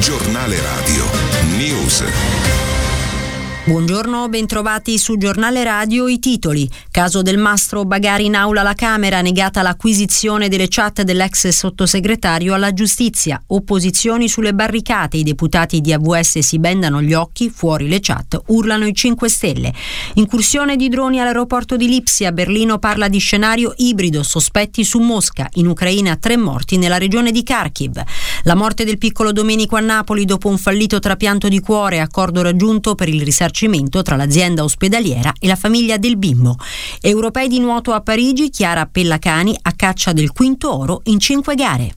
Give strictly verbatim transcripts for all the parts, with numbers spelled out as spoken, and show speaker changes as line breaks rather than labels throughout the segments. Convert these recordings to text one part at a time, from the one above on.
Giornale Radio News.
Buongiorno, bentrovati su Giornale Radio. I titoli: caso Del Mastro, bagarre in aula alla Camera, negata l'acquisizione delle chat dell'ex sottosegretario alla giustizia, opposizioni sulle barricate, i deputati di A V S si bendano gli occhi, fuori le chat, urlano i cinque Stelle. Incursione di droni all'aeroporto di Lipsia, Berlino parla di scenario ibrido, sospetti su Mosca, in Ucraina tre morti nella regione di Kharkiv. La morte del piccolo Domenico a Napoli dopo un fallito trapianto di cuore, accordo raggiunto per il risarcimento tra l'azienda ospedaliera e la famiglia del bimbo. Europei di nuoto a Parigi, Chiara Pellacani a caccia del quinto oro in cinque gare.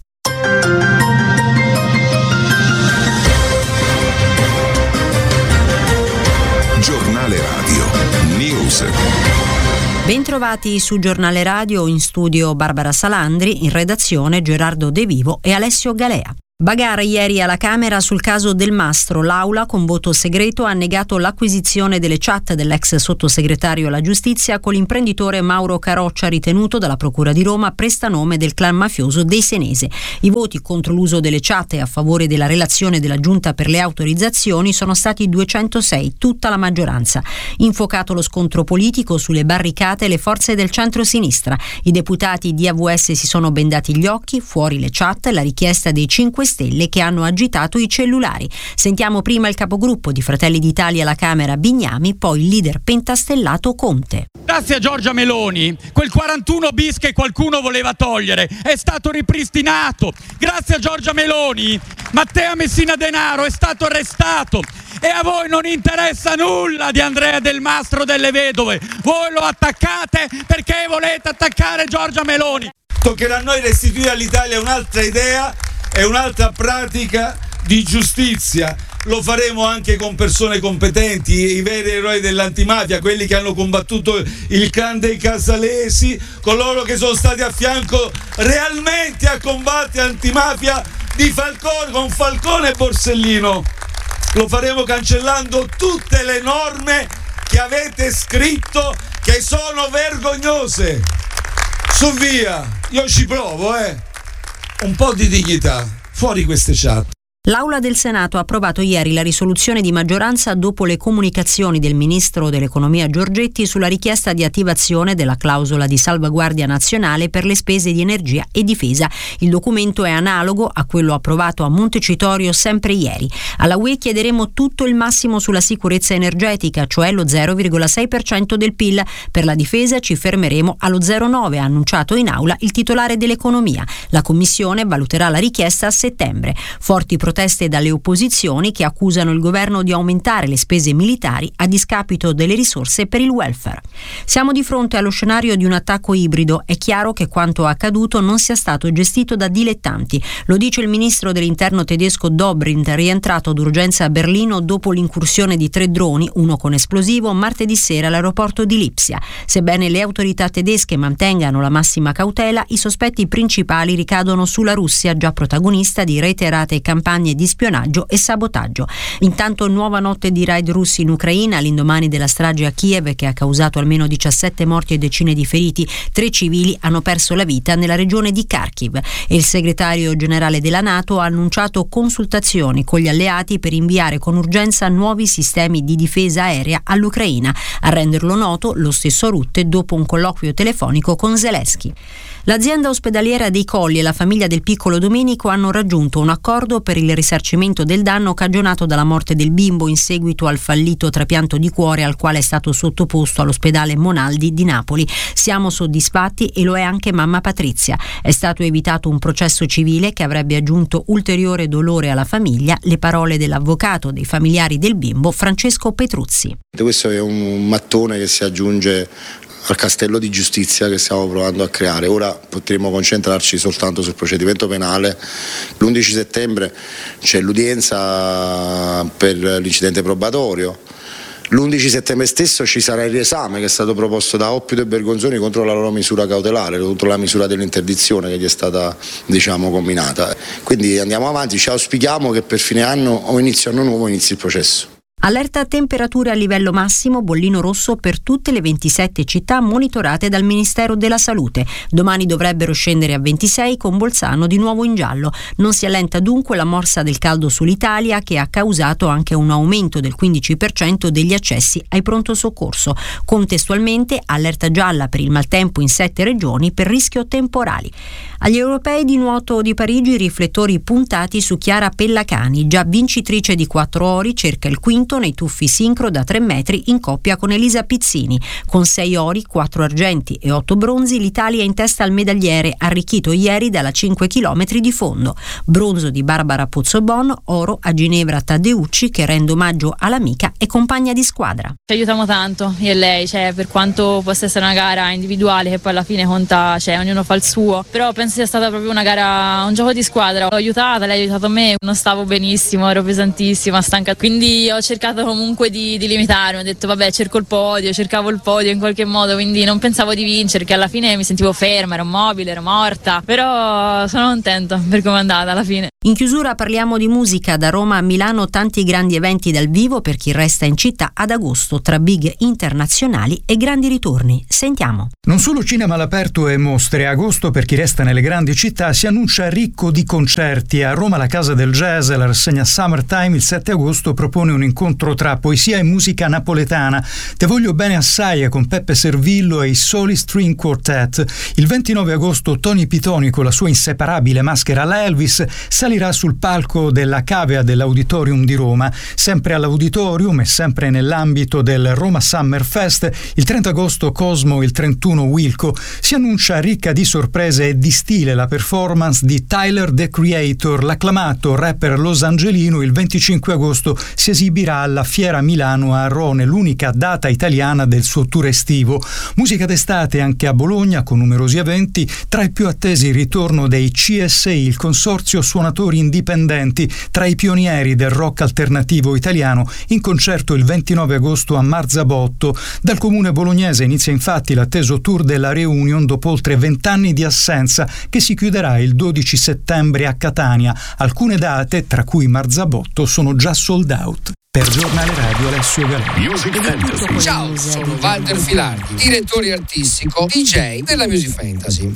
Giornale Radio News.
Bentrovati su Giornale Radio, in studio Barbara Salandri, in redazione Gerardo De Vivo e Alessio Galea. Bagarre ieri alla Camera sul caso Del Mastro. L'Aula, con voto segreto, ha negato l'acquisizione delle chat dell'ex sottosegretario alla giustizia con l'imprenditore Mauro Caroccia, ritenuto dalla Procura di Roma prestanome del clan mafioso dei Senese. I voti contro l'uso delle chat e a favore della relazione della Giunta per le autorizzazioni sono stati duecentosei, tutta la maggioranza. Infuocato lo scontro politico, sulle barricate le forze del centro-sinistra. I deputati di A V S si sono bendati gli occhi, fuori le chat, la richiesta dei cinque Stelle che hanno agitato i cellulari. Sentiamo prima il capogruppo di Fratelli d'Italia alla Camera Bignami, poi il leader pentastellato Conte.
Grazie a Giorgia Meloni, quel quarantuno bis che qualcuno voleva togliere è stato ripristinato. Grazie a Giorgia Meloni, Matteo Messina Denaro è stato arrestato. E a voi non interessa nulla di Andrea Del Mastro delle Vedove. Voi lo attaccate perché volete attaccare Giorgia Meloni.
Toccherà a noi restituire all'Italia un'altra idea e un'altra pratica di giustizia. Lo faremo anche con persone competenti, i veri eroi dell'antimafia, quelli che hanno combattuto il clan dei Casalesi, coloro che sono stati a fianco realmente a combattere l'antimafia di Falcone, con Falcone e Borsellino. Lo faremo cancellando tutte le norme che avete scritto che sono vergognose. Su via, io ci provo, eh. Un po' di dignità, fuori queste chat.
L'Aula del Senato ha approvato ieri la risoluzione di maggioranza dopo le comunicazioni del ministro dell'Economia Giorgetti sulla richiesta di attivazione della clausola di salvaguardia nazionale per le spese di energia e difesa. Il documento è analogo a quello approvato a Montecitorio sempre ieri. Alla U E chiederemo tutto il massimo sulla sicurezza energetica, cioè lo zero virgola sei per cento del P I L. Per la difesa ci fermeremo allo zero virgola nove, ha annunciato in aula il titolare dell'economia. La Commissione valuterà la richiesta a settembre. Forti proteste dalle opposizioni che accusano il governo di aumentare le spese militari a discapito delle risorse per il welfare. Siamo di fronte allo scenario di un attacco ibrido. È chiaro che quanto accaduto non sia stato gestito da dilettanti. Lo dice il ministro dell'interno tedesco Dobrindt, rientrato d'urgenza a Berlino dopo l'incursione di tre droni, uno con esplosivo, martedì sera all'aeroporto di Lipsia. Sebbene le autorità tedesche mantengano la massima cautela, i sospetti principali ricadono sulla Russia, già protagonista di reiterate campagne di spionaggio e sabotaggio. Intanto nuova notte di raid russi in Ucraina all'indomani della strage a Kiev che ha causato almeno diciassette morti e decine di feriti. Tre civili hanno perso la vita nella regione di Kharkiv e il segretario generale della NATO ha annunciato consultazioni con gli alleati per inviare con urgenza nuovi sistemi di difesa aerea all'Ucraina. A renderlo noto lo stesso Rutte dopo un colloquio telefonico con Zelensky. L'azienda ospedaliera dei Colli e la famiglia del piccolo Domenico hanno raggiunto un accordo per il risarcimento del danno cagionato dalla morte del bimbo in seguito al fallito trapianto di cuore al quale è stato sottoposto all'ospedale Monaldi di Napoli. Siamo soddisfatti e lo è anche mamma Patrizia. È stato evitato un processo civile che avrebbe aggiunto ulteriore dolore alla famiglia, le parole dell'avvocato dei familiari del bimbo Francesco Petruzzi.
Questo è un mattone che si aggiunge al castello di giustizia che stiamo provando a creare. Ora potremo concentrarci soltanto sul procedimento penale. L'undici settembre c'è l'udienza per l'incidente probatorio. L'undici settembre stesso ci sarà il riesame che è stato proposto da Oppido e Bergonzoni contro la loro misura cautelare, contro la misura dell'interdizione che gli è stata, diciamo, combinata. Quindi andiamo avanti, ci auspichiamo che per fine anno o inizio anno nuovo inizi il processo.
Allerta temperature a livello massimo, bollino rosso per tutte le ventisette città monitorate dal Ministero della Salute. Domani dovrebbero scendere a ventisei, con Bolzano di nuovo in giallo. Non si allenta dunque la morsa del caldo sull'Italia, che ha causato anche un aumento del quindici per cento degli accessi ai pronto soccorso. Contestualmente allerta gialla per il maltempo in sette regioni per rischio temporali. Agli europei di nuoto di Parigi riflettori puntati su Chiara Pellacani, già vincitrice di quattro ori, cerca il quinto nei tuffi sincro da tre metri in coppia con Elisa Pizzini. Con sei ori, quattro argenti e otto bronzi, l'Italia è in testa al medagliere, arricchito ieri dalla cinque chilometri di fondo. Bronzo di Barbara Pozzobon, oro a Ginevra Taddeucci, che rende omaggio all'amica e compagna di squadra.
Ci aiutiamo tanto io e lei, cioè, per quanto possa essere una gara individuale che poi alla fine conta, cioè, ognuno fa il suo, però penso sia stata proprio una gara, un gioco di squadra. L'ho aiutata, lei ha aiutato me, non stavo benissimo, ero pesantissima, stanca, quindi ho cercato comunque di, di limitarmi, ho detto vabbè, cerco il podio, cercavo il podio in qualche modo, quindi non pensavo di vincere, che alla fine mi sentivo ferma, ero mobile, ero morta, però sono contenta per come è andata alla fine.
In chiusura parliamo di musica. Da Roma a Milano tanti grandi eventi dal vivo per chi resta in città ad agosto, tra big internazionali e grandi ritorni. Sentiamo.
Non solo cinema all'aperto e mostre, agosto per chi resta nelle grandi città si annuncia ricco di concerti. A Roma la Casa del Jazz, la rassegna Summertime il sette agosto propone un incontro tra poesia e musica napoletana. Te voglio bene assai con Peppe Servillo e i Soli String Quartet. Il ventinove agosto Tony Pitoni con la sua inseparabile maschera alla Elvis salirà sul palco della cavea dell'Auditorium di Roma. Sempre all'Auditorium e sempre nell'ambito del Roma Summer Fest, il trenta agosto Cosmo, il trentuno Wilco. Si annuncia ricca di sorprese e di stile la performance di Tyler the Creator. L'acclamato rapper losangelino il venticinque agosto si esibirà alla Fiera Milano a Rone, l'unica data italiana del suo tour estivo. Musica d'estate anche a Bologna con numerosi eventi, tra i più attesi il ritorno dei C S I, il consorzio suonatori indipendenti, tra i pionieri del rock alternativo italiano, in concerto il ventinove agosto a Marzabotto. Dal comune bolognese inizia infatti l'atteso tour della Reunion dopo oltre vent'anni di assenza, che si chiuderà il dodici settembre a Catania. Alcune date, tra cui Marzabotto, sono già sold out. Per Giornale Radio Alessio Galera.
Music Fantasy. Ciao, sono Walter Filardi, direttore artistico D J della Music Fantasy.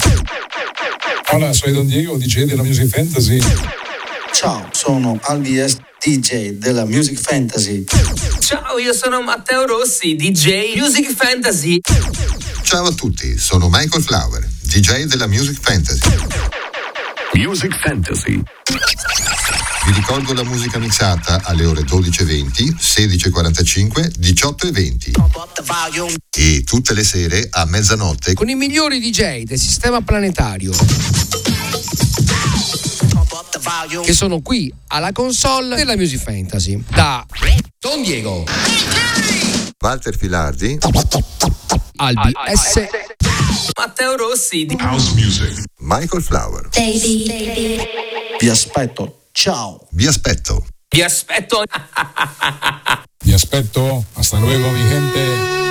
Hola, soy Don Diego, D J della Music Fantasy.
Ciao, sono Albies, D J della Music Fantasy.
Ciao, io sono Matteo Rossi, D J Music Fantasy.
Ciao a tutti, sono Michael Flower, D J della Music Fantasy.
Music Fantasy.
Vi ricordo la musica mixata alle ore dodici e venti, sedici e quarantacinque, diciotto e venti. E tutte le sere a mezzanotte
con i migliori D J del sistema planetario, che sono qui alla console della Music Fantasy. Da Don Diego,
Walter Filardi,
Albi S,
Matteo Rossi,
House Music,
Michael Flower.
Baby, baby. Vi aspetto. Ciao.
Vi aspetto.
Vi aspetto.
Vi aspetto. Hasta luego, mi gente.